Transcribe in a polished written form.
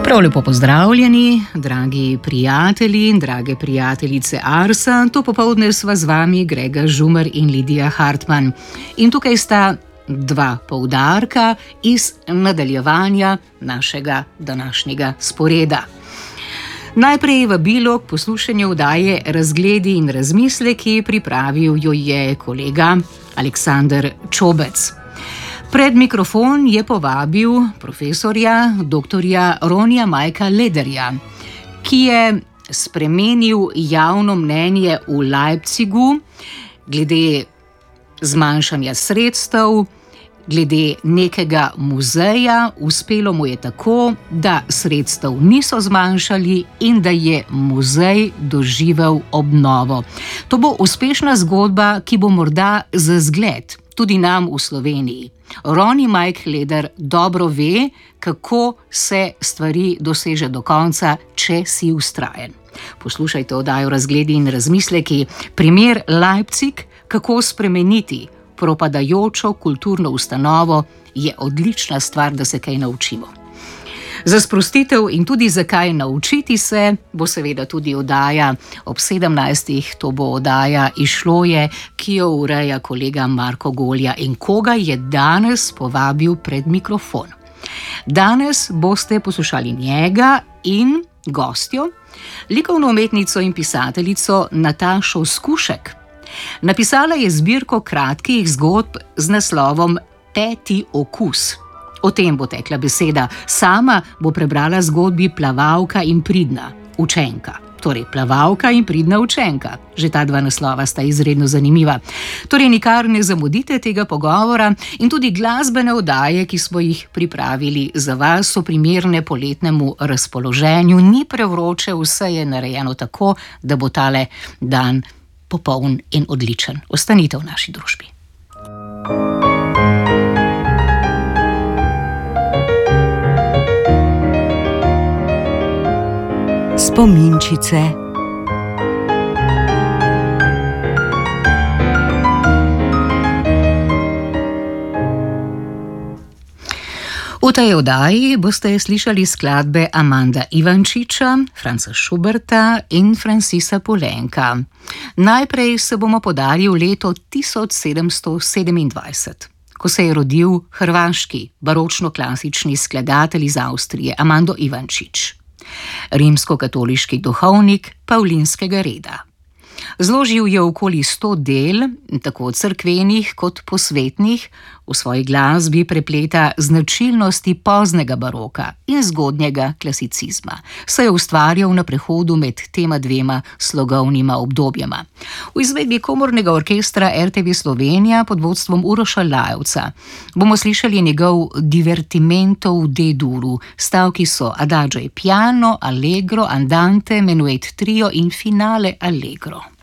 Prav lepo pozdravljeni, dragi prijatelji in drage prijateljice Arsa. To popoldne sva z vami Grega Žumer in Lidija Hartmann. In tukaj sta dva poudarka iz nadaljevanja našega današnjega sporeda. Najprej vabilo k poslušanju oddaje Razgledi in razmisleki, pripravil jo je kolega Aleksander Čobec. Pred mikrofon je povabil profesorja dr. Ronija Majka Lederja, ki je spremenil javno mnenje v Leipzigu glede zmanjšanja sredstev, glede nekega muzeja. Uspelo mu je tako, da sredstev niso zmanjšali in da je muzej doživel obnovo. To bo uspešna zgodba, ki bo morda za zgled tudi nam v Sloveniji. Ronij Majk Leder dobro ve, kako se stvari doseže do konca, če si vztrajen. Poslušajte oddajo Razgledi in razmisleki, primer Leipzig, kako spremeniti propadajočo kulturno ustanovo, je odlična stvar, da se kaj naučimo. Za sprostitev in tudi zakaj naučiti se bo seveda tudi oddaja ob 17. To bo oddaja Izšlo je, ki jo ureja kolega Marko Golja in koga je danes povabil pred mikrofon. Danes boste poslušali njega in gostjo, likovno umetnico in pisateljico Natašo Skušek. Napisala je zbirko kratkih zgodb z naslovom Peti okus. O tem bo tekla beseda. Sama bo prebrala zgodbi Plavalka in pridna učenka. Torej, Plavalka in pridna učenka. Že ta dva naslova sta izredno zanimiva. Torej, nikar ne zamudite tega pogovora in tudi glasbene oddaje, ki smo jih pripravili za vas, so primerne poletnemu razpoloženju. Ni prevroče, vse je narejeno tako, da bo tale dan popoln in odličen. Ostanite v naši družbi. Spominčice. V tej oddaji boste slišali skladbe Amanda Ivančiča, Franca Schuberta in Francisa Poulenca. Najprej se bomo podali v leto 1727, ko se je rodil hrvaški baročno-klasični skladatelj iz Avstrije Amando Ivančič, rimsko-katoliški duhovnik Pavlinskega reda. Zložil je okoli 100 del, tako cerkvenih kot posvetnih, v svoji glasbi prepleta značilnosti poznega baroka in zgodnjega klasicizma. Se je ustvarjal na prehodu med tema dvema slogovnima obdobjema. V izvedbi komornega orkestra RTV Slovenija pod vodstvom Uroša Lajevca bomo slišali njegov Divertimento v D-duru. Stavki so Adagio e piano, Allegro, Andante, Menuet trio in Finale Allegro.